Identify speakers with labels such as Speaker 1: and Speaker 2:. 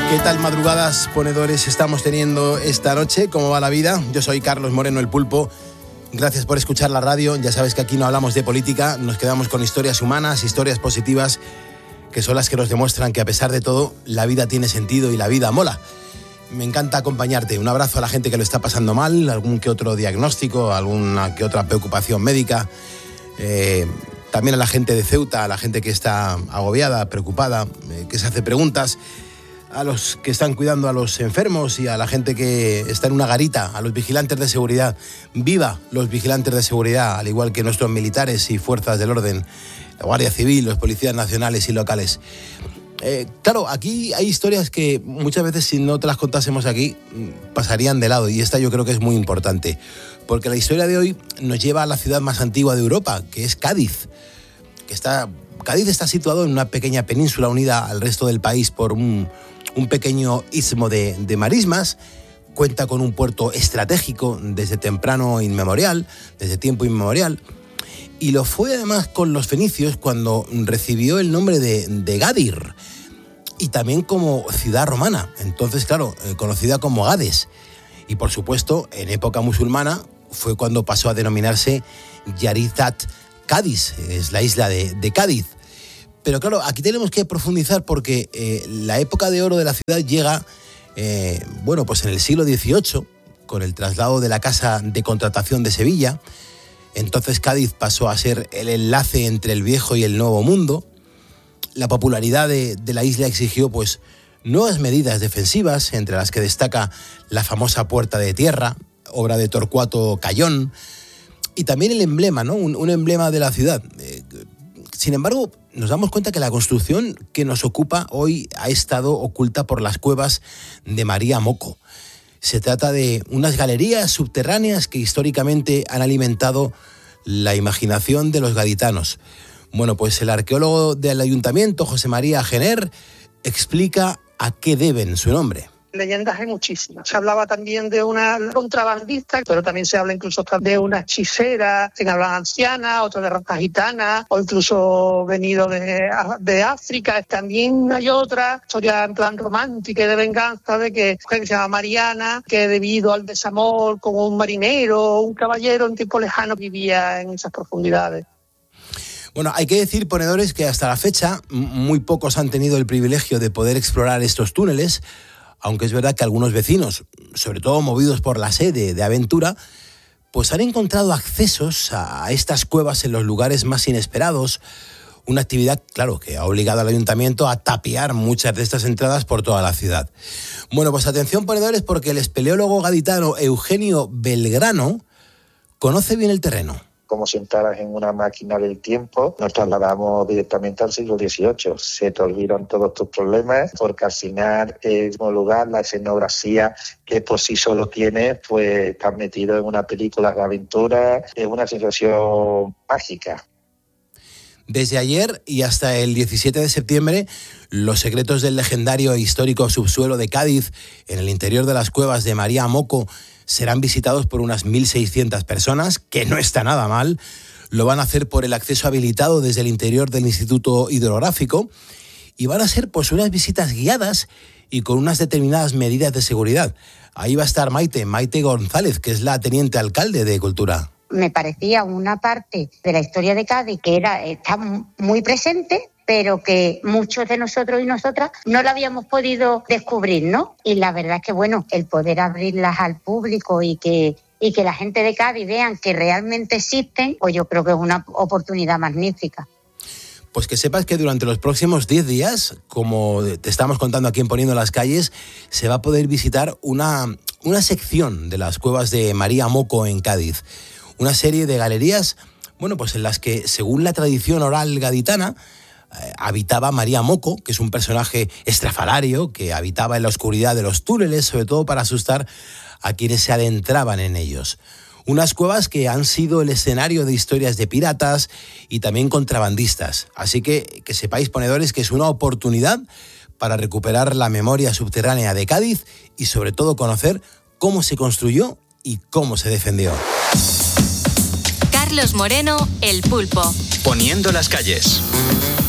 Speaker 1: ¿Qué tal madrugadas, ponedores, estamos teniendo esta noche? ¿Cómo va la vida? Yo soy Carlos Moreno, el Pulpo. Gracias por escuchar la radio. Ya sabes que aquí no hablamos de política, nos quedamos con historias humanas, historias positivas, que son las que nos demuestran que a pesar de todo, la vida tiene sentido y la vida mola. Me encanta acompañarte. Un abrazo a la gente que lo está pasando mal, algún que otro diagnóstico, alguna que otra preocupación médica. También a la gente de Ceuta, a la gente que está agobiada, preocupada, que se hace preguntas, a los que están cuidando a los enfermos y a la gente que está en una garita, a los vigilantes de seguridad. ¡Viva los vigilantes de seguridad! Al igual que nuestros militares y fuerzas del orden, la Guardia Civil, los policías nacionales y locales. Claro, aquí hay historias que muchas veces, si no te las contásemos aquí, pasarían de lado, y esta yo creo que es muy importante, porque la historia de hoy nos lleva a la ciudad más antigua de Europa, que es Cádiz. Cádiz está situado en una pequeña península unida al resto del país por un pequeño istmo de marismas. Cuenta con un puerto estratégico desde tiempo inmemorial, y lo fue además con los fenicios cuando recibió el nombre de Gadir, y también como ciudad romana, entonces claro, conocida como Gades, y por supuesto en época musulmana fue cuando pasó a denominarse Yarizat Cádiz, es la isla de Cádiz. Pero claro, aquí tenemos que profundizar porque la época de oro de la ciudad llega, pues en el siglo XVIII, con el traslado de la Casa de Contratación de Sevilla. Entonces Cádiz pasó a ser el enlace entre el viejo y el nuevo mundo. La popularidad de la isla exigió pues nuevas medidas defensivas, entre las que destaca la famosa Puerta de Tierra, obra de Torcuato Cayón, y también el emblema, ¿no? Un emblema de la ciudad. Sin embargo, nos damos cuenta que la construcción que nos ocupa hoy ha estado oculta por las cuevas de María Moco. Se trata de unas galerías subterráneas que históricamente han alimentado la imaginación de los gaditanos. Bueno, pues el arqueólogo del ayuntamiento, José María Gener, explica a qué deben su nombre.
Speaker 2: Leyendas hay muchísimas. Se hablaba también de una contrabandista, pero también se habla incluso de una hechicera, se habla anciana, otro de raza gitana, o incluso venido de África. También hay otra historia en plan romántica y de venganza de que se llama Mariana, que debido al desamor con un marinero, un caballero en tiempo lejano, vivía en esas profundidades.
Speaker 1: Bueno, hay que decir, ponedores, que hasta la fecha muy pocos han tenido el privilegio de poder explorar estos túneles, aunque es verdad que algunos vecinos, sobre todo movidos por la sed de aventura, pues han encontrado accesos a estas cuevas en los lugares más inesperados. Una actividad, claro, que ha obligado al ayuntamiento a tapiar muchas de estas entradas por toda la ciudad. Bueno, pues atención, ponedores, porque el espeleólogo gaditano Eugenio Belgrano conoce bien el terreno.
Speaker 3: Como si entraras en una máquina del tiempo, nos trasladamos directamente al siglo XVIII. Se te olvidan todos tus problemas, porque al final el mismo lugar, la escenografía que por sí solo tienes, pues estás metido en una película de aventura, es una sensación mágica.
Speaker 1: Desde ayer y hasta el 17 de septiembre, los secretos del legendario e histórico subsuelo de Cádiz, en el interior de las cuevas de María Moco, serán visitados por unas 1.600 personas, que no está nada mal. Lo van a hacer por el acceso habilitado desde el interior del Instituto Hidrográfico, y van a ser pues unas visitas guiadas y con unas determinadas medidas de seguridad. Ahí va a estar Maite González, que es la teniente alcalde de Cultura.
Speaker 4: Me parecía una parte de la historia de Cádiz que está muy presente, pero que muchos de nosotros y nosotras no la habíamos podido descubrir, ¿no? Y la verdad es que, bueno, el poder abrirlas al público y que la gente de Cádiz vean que realmente existen, pues yo creo que es una oportunidad magnífica.
Speaker 1: Pues que sepas que durante los próximos 10 días, como te estamos contando aquí en Poniendo las Calles, se va a poder visitar una sección de las cuevas de María Moco en Cádiz. Una serie de galerías, pues en las que, según la tradición oral gaditana, habitaba María Moco, que es un personaje estrafalario que habitaba en la oscuridad de los túneles, sobre todo para asustar a quienes se adentraban en ellos. Unas cuevas que han sido el escenario de historias de piratas y también contrabandistas. Así que sepáis, ponedores, que es una oportunidad para recuperar la memoria subterránea de Cádiz y sobre todo conocer cómo se construyó y cómo se defendió.
Speaker 5: Carlos Moreno, el Pulpo.
Speaker 6: Poniendo las calles.